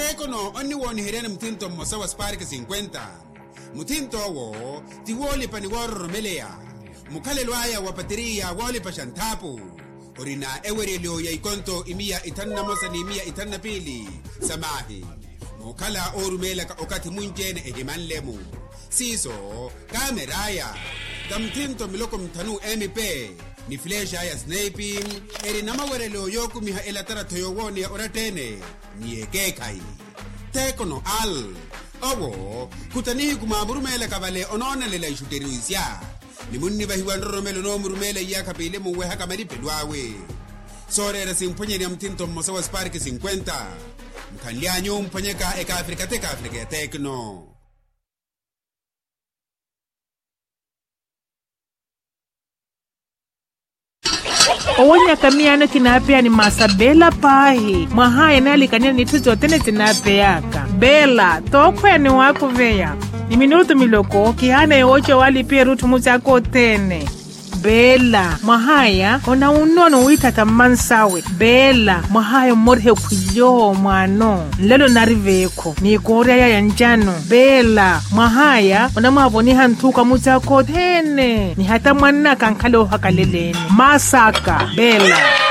Tekono oni woni hirene mtinto mosawa spark 50. Mutinto wo ti woli pani woro melea. Mukale lwaya wa patiria woli pa shantapu. Orina ewerelio ya ikonto imia itanna mosa ni imia itanna pili. Samahi. Mukala orumela ka okati munjene ehimanlemu. Siso kameraya. Tamtinto miloko mtanu MP. Ni flesha ya sniping. Eri nama werelio yoku miha elatara toyowoni ya oratene. Ni ekekai. Tekono al. Owo, kutanihi kumamurumele kabale onona lela ishuteruisya. Ni munni bahiwanromelo no murumele ya kapile muweha kamari pedwawe. Sore era simponye ni amtinto mosawa spark 50. Mkanlianyo mponyeka eka Afrika ya Tekno. Owonya kamiano kinapea ni masabela pahi. Mahaya nali kanya ni tuzo tene tinapeyaka. Bela, tokwe ni wako veya. Ni minuto miloko, kihana yocho wali pia rutu muzako tene. Bela, mahaya, ona unono witata mansawe. Bela, mahaya morhe kuyo mwano. Lelo nariveko, ni korea ya njano. Bela, mahaya, ona mahaboni hantuka muzako tene. Ni hata mwana kankalo hakaleleni. Masaka, Bela.